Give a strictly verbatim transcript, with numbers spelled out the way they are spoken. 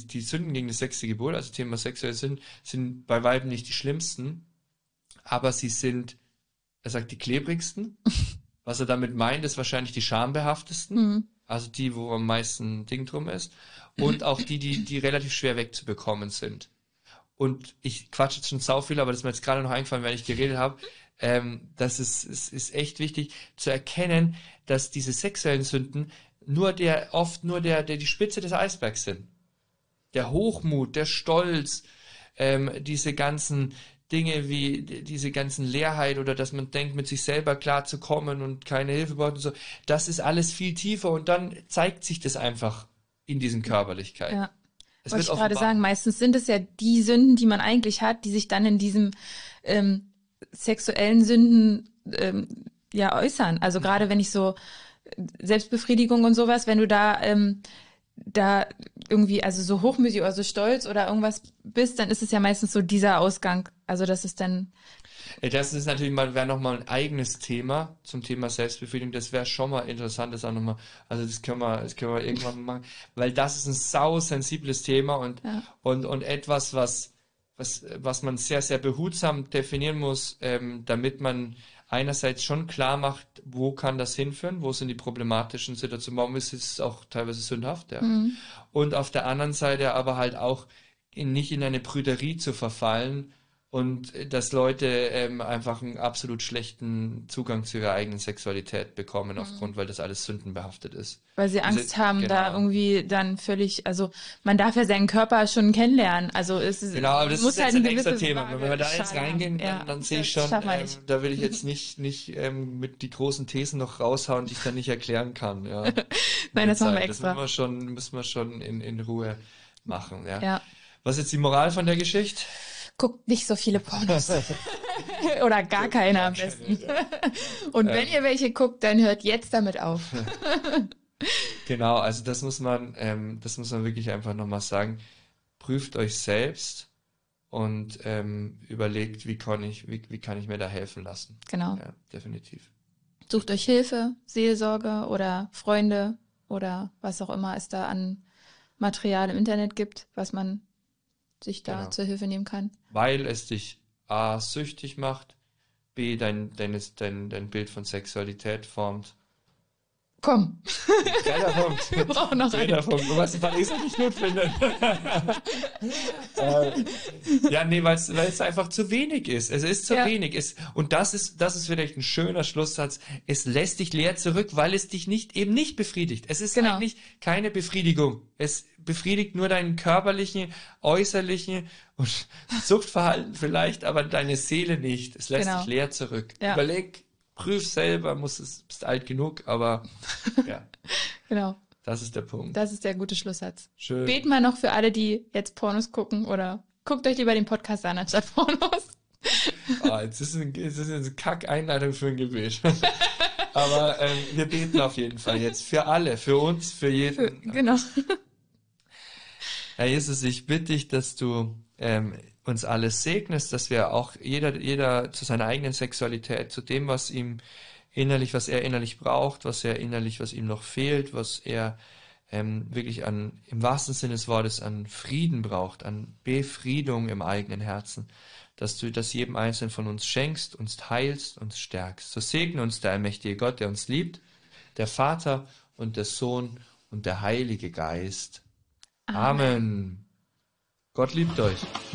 die Sünden gegen das sechste Gebot, also Thema sexuelle Sünden, sind bei Weiben nicht die schlimmsten, aber sie sind, er sagt, die klebrigsten. Was er damit meint, ist wahrscheinlich die schambehaftesten, Mhm. also die, wo am meisten Ding drum ist, und auch die, die, die relativ schwer wegzubekommen sind. Und ich quatsche jetzt schon sau viel, aber das ist mir jetzt gerade noch eingefallen, wenn ich geredet habe. Ähm, das ist, ist, ist echt wichtig zu erkennen, dass diese sexuellen Sünden nur der, oft nur der, der die Spitze des Eisbergs sind. Der Hochmut, der Stolz, ähm, diese ganzen Dinge wie die- diese ganzen Leerheit oder dass man denkt, mit sich selber klarzukommen und keine Hilfe braucht und so, das ist alles viel tiefer und dann zeigt sich das einfach in diesen Körperlichkeiten. Ja. Es Wollte wird ich gerade offenbar. sagen, meistens sind es ja die Sünden, die man eigentlich hat, die sich dann in diesem ähm, sexuellen Sünden ähm, ja äußern. Also gerade wenn ich so äh, Selbstbefriedigung und sowas, wenn du da ähm, da irgendwie also so hochmütig oder so stolz oder irgendwas bist, dann ist es ja meistens so dieser Ausgang. Also das ist dann Ja, das ist natürlich mal, wäre nochmal ein eigenes Thema zum Thema Selbstbefriedigung. Das wäre schon mal interessant, das auch nochmal, also das können wir, das können wir irgendwann mal machen, weil das ist ein sau sensibles Thema und, Ja. und, und etwas, was, was, was man sehr, sehr behutsam definieren muss, ähm, damit man einerseits schon klar macht, wo kann das hinführen, wo sind die problematischen Situationen, warum ist es auch teilweise sündhaft, ja. mhm. Und auf der anderen Seite aber halt auch in, nicht in eine Prüderie zu verfallen und äh, dass Leute ähm, einfach einen absolut schlechten Zugang zu ihrer eigenen Sexualität bekommen aufgrund, weil das alles sündenbehaftet ist. Weil sie Diese- Angst haben, da genau. irgendwie dann völlig, also man darf ja seinen Körper schon kennenlernen. Also es ist, Genau, aber das muss ist halt jetzt ein eine extra gewisse Thema. Waage Wenn wir da jetzt Schale reingehen, haben. dann, Ja, dann sehe ich das schon, schaffen wir ähm, nicht. da will ich jetzt nicht, nicht ähm, mit die großen Thesen noch raushauen, die ich dann nicht erklären kann. Ja. Mit Nein, der das machen wir Zeit. extra. Das müssen wir schon, müssen wir schon in, in Ruhe machen. Ja. Ja. Was ist jetzt die Moral von der Geschichte? Guckt nicht so viele Pornos. Oder gar keine am besten. Und wenn Ähm. ihr welche guckt, dann hört jetzt damit auf. Genau, also das muss man, ähm, das muss man wirklich einfach nochmal sagen. Prüft euch selbst und ähm, überlegt, wie kann ich, wie, wie kann ich mir da helfen lassen. Genau. Ja, definitiv. Sucht euch Hilfe, Seelsorge oder Freunde oder was auch immer es da an Material im Internet gibt, was man sich da Genau. zur Hilfe nehmen kann. Weil es dich A, süchtig macht, B, dein, dein, dein, dein Bild von Sexualität formt. Komm, Dritter Punkt. wir brauchen noch einen. Dritter Punkt. Was ich was ich nicht gut finde. äh, ja, nee, weil es weil es einfach zu wenig ist. Es ist zu Ja. wenig. Es, und das ist, das ist vielleicht ein schöner Schlusssatz. Es lässt dich leer zurück, weil es dich nicht, eben nicht befriedigt. Es ist Genau. eigentlich keine Befriedigung. Es befriedigt nur deinen körperlichen, äußerlichen und Suchtverhalten vielleicht, aber deine Seele nicht. Es lässt Genau. dich leer zurück. Ja. Überleg, prüf selber, muss es, bist alt genug, aber ja, Genau, das ist der Punkt. das ist der gute Schlusssatz. Schön. Bet mal noch für alle, die jetzt Pornos gucken oder guckt euch lieber den Podcast an anstatt Pornos. Ah, jetzt ist ein, jetzt ist eine Kack-Einleitung für ein Gebet. Aber ähm, wir beten auf jeden Fall jetzt für alle, für uns, für Für, jeden. genau. Herr Jesus, ich bitte dich, dass du ähm, uns alles segnest, dass wir auch jeder, jeder zu seiner eigenen Sexualität, zu dem, was ihm innerlich, was er innerlich braucht, was er innerlich, was ihm noch fehlt, was er ähm, wirklich an, im wahrsten Sinne des Wortes, an Frieden braucht, an Befriedung im eigenen Herzen, dass du das jedem Einzelnen von uns schenkst, uns heilst, uns stärkst. So segne uns der allmächtige Gott, der uns liebt, der Vater und der Sohn und der Heilige Geist. Amen. Gott liebt euch.